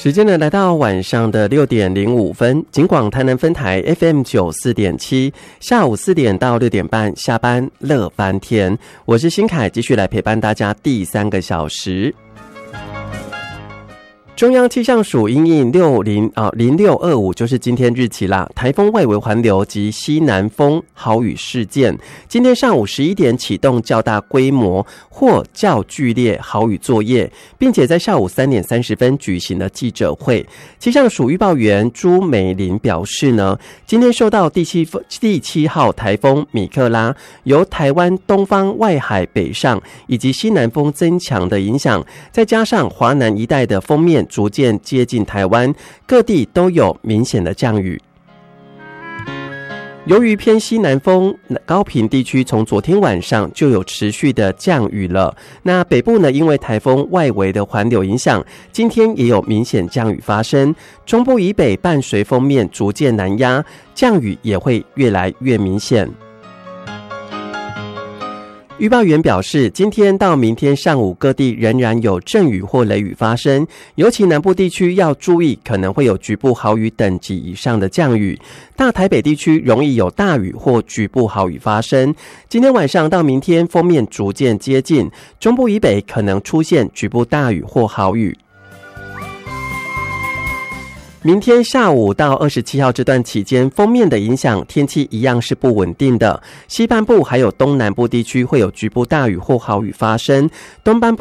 时间呢来到晚上的6点05分，警广台南分台 FM 94.7，下午4点到6点半下班乐翻天，我是新凯，继续来陪伴大家第3个小时。中央气象署因应0625就是今天日期啦，台风外围环流及西南风豪雨事件，今天上午11点启动较大规模或较剧烈豪雨作业，并且在下午3点30分举行了记者会。气象署预报员朱美玲表示呢，今天受到第7号台风米克拉由台湾东方外海北上以及西南风增强的影响，再加上华南一带的锋面逐渐接近台湾，各地都有明显的降雨。由于偏西南风，高屏地区从昨天晚上就有持续的降雨了。那北部呢，因为台风外围的环流影响，今天也有明显降雨发生。中部以北伴随锋面逐渐南压，降雨也会越来越明显。预报员表示，今天到明天上午各地仍然有阵雨或雷雨发生，尤其南部地区要注意可能会有局部豪雨等级以上的降雨，大台北地区容易有大雨或局部豪雨发生。今天晚上到明天锋面逐渐接近，中部以北可能出现局部大雨或豪雨。明天下午到27号这段期间，锋面的影响，天气一样是不稳定的。西半部还有东南部地区会有局部大雨或豪雨发生，东半部